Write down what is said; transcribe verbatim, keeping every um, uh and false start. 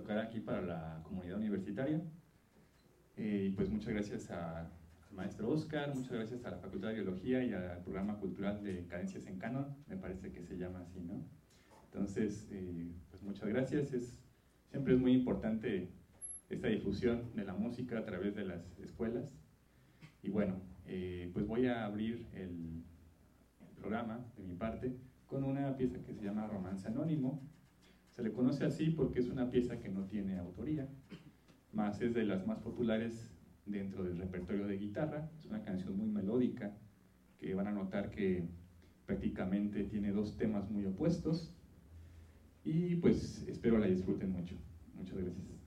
tocar aquí para la comunidad universitaria. Eh, y pues muchas gracias a, al maestro Oscar, muchas gracias a la Facultad de Biología y al programa cultural de Cadencias en Canon, me parece que se llama así, ¿no? Entonces, eh, pues muchas gracias. Es, siempre es muy importante esta difusión de la música a través de las escuelas. Y bueno, eh, pues voy a abrir el, el programa de mi parte con una pieza que se llama Romance Anónimo. Se le conoce así porque es una pieza que no tiene autoría, más es de las más populares dentro del repertorio de guitarra. Es una canción muy melódica, que van a notar que prácticamente tiene dos temas muy opuestos, y pues espero la disfruten mucho. Muchas gracias.